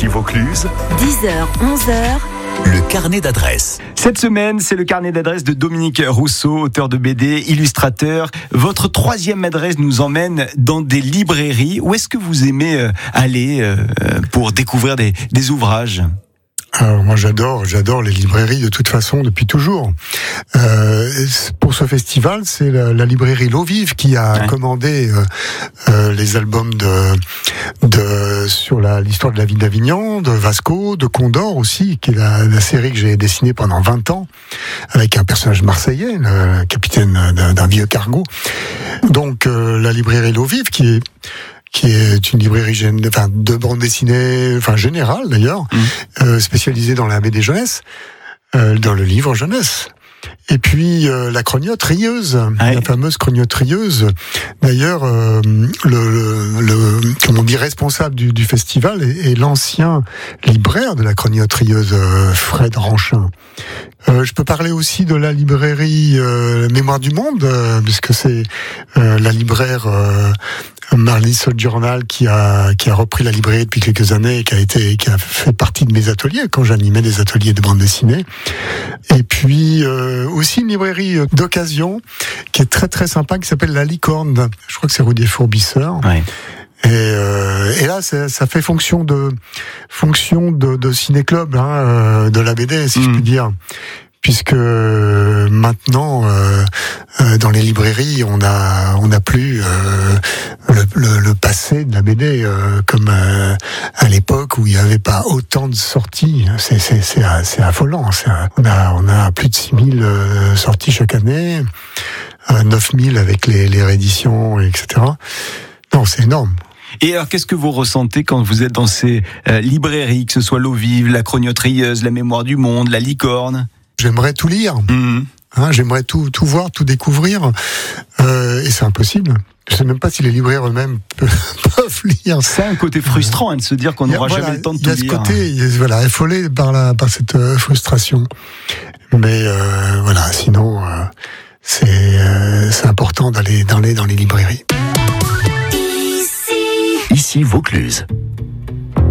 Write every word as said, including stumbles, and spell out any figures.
Ici Vaucluse, dix heures, onze heures. le carnet d'adresses. Cette semaine, c'est le carnet d'adresses de Dominique Rousseau, auteur de B D, illustrateur. Votre troisième adresse nous emmène dans des librairies. Où est-ce que vous aimez aller pour découvrir des, des ouvrages ? Alors moi j'adore, j'adore les librairies de toute façon depuis toujours. Euh, pour ce festival, c'est la, la librairie L'Eau Vive qui a ouais. commandé euh, euh, les albums de, de sur la, l'histoire de la ville d'Avignon, de Vasco, de Condor aussi, qui est la, la série que j'ai dessinée pendant vingt ans avec un personnage marseillais, le capitaine d'un, d'un vieux cargo. Donc euh, la librairie L'Eau Vive qui est qui est une librairie gén- enfin, de bande dessinée, enfin générale d'ailleurs, mmh. euh, spécialisée dans la B D jeunesse, euh, dans le livre jeunesse. Et puis euh, la Crognotte Rieuse, ouais. la fameuse Crognotte Rieuse. D'ailleurs, euh, le, le, le comment on dit responsable du, du festival est, est l'ancien libraire de la Crognotte Rieuse, euh, Fred Ranchin. Euh, je peux parler aussi de la librairie euh, Mémoire du Monde, euh, puisque c'est euh, la libraire euh, Marly Sojournal qui a qui a repris la librairie depuis quelques années et qui a été qui a fait partie de mes ateliers quand j'animais des ateliers de bande dessinée. Et puis euh, aussi une librairie d'occasion qui est très très sympa qui s'appelle La Licorne. Je crois que c'est rue des Fourbisseurs. Ouais. Et, euh, et là, ça, ça fait fonction de fonction de, de ciné-club, hein, euh, de la B D, si mmh. je puis dire, puisque maintenant, euh, euh, dans les librairies, on a on n'a plus euh, le, le, le passé de la B D euh, comme euh, à l'époque où il n'y avait pas autant de sorties. C'est c'est c'est, c'est affolant. C'est, on a on a plus de six mille euh, sorties chaque année, euh, neuf mille avec les, les rééditions, et cetera. Non, c'est énorme. Et alors, qu'est-ce que vous ressentez quand vous êtes dans ces euh, librairies, que ce soit L'Eau Vive, la Crognotte Rieuse, la Mémoire du Monde, la Licorne ? J'aimerais tout lire. Mmh. Hein, j'aimerais tout, tout voir, tout découvrir. Euh, et c'est impossible. Je sais même pas si les libraires eux-mêmes peuvent lire. C'est un côté frustrant hein, de se dire qu'on n'aura voilà, jamais le temps de tout lire. Il y a ce côté, il y a, voilà, affolé par, la, par cette euh, frustration. Mais euh, voilà, sinon, euh, c'est, euh, c'est important d'aller, d'aller dans les librairies. Ici Vaucluse.